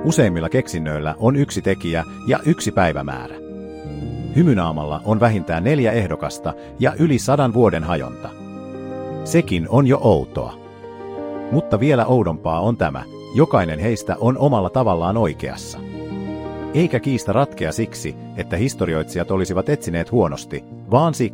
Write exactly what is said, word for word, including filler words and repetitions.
Useimmilla keksinnöillä on yksi tekijä ja yksi päivämäärä. Hymynaamalla on vähintään neljä ehdokasta ja yli sadan vuoden hajonta. Sekin on jo outoa. Mutta vielä oudompaa on tämä, jokainen heistä on omalla tavallaan oikeassa. Eikä kiista ratkea siksi, että historioitsijat olisivat etsineet huonosti, vaan siksi,